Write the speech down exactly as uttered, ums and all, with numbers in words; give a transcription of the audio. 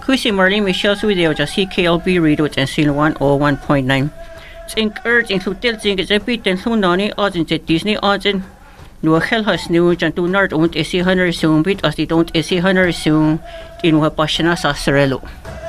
Husi Marlene Michelle's video just C K L B radio and seal one oh one point nine. Think urge into tilting is a bit and Hunani odds in Disney odds in no hell has new and do not own a C hundred soon bit as they don't a C hundred soon in what Bashana Sassarello.